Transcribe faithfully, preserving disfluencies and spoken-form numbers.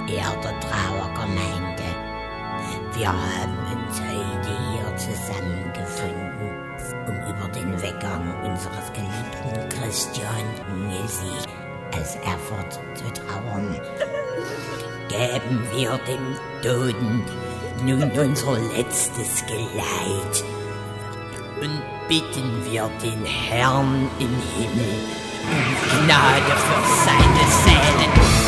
verehrte Trauergemeinde. Wir haben uns heute hier zusammengefunden, um über den Weggang unseres geliebten Christian Nilsi aus Erfurt zu trauern. Geben wir dem Toten nun unser letztes Geleit und bitten wir den Herrn im Himmel um Gnade für seine Seele.